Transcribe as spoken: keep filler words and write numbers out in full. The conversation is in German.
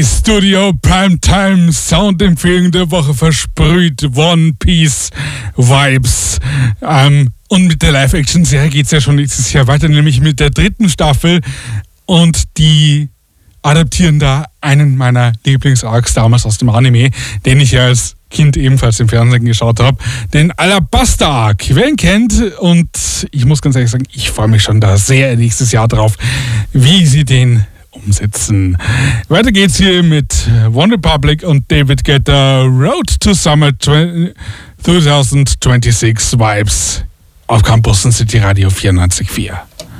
Studio Primetime Soundempfehlung der Woche versprüht. One Piece Vibes. Ähm, und mit der Live-Action-Serie geht es ja schon nächstes Jahr weiter, nämlich mit der dritten Staffel. Und die adaptieren da einen meiner Lieblings-Arcs damals aus dem Anime, den ich ja als Kind ebenfalls im Fernsehen geschaut habe, den Alabasta Arc. Wer ihn kennt, und ich muss ganz ehrlich sagen, ich freue mich schon da sehr nächstes Jahr drauf, wie sie den umsetzen. Weiter geht's hier mit One Republic und David Guetta, Road to Summer zwanzig sechsundzwanzig Vibes auf Campus City Radio vierundneunzig Komma vier.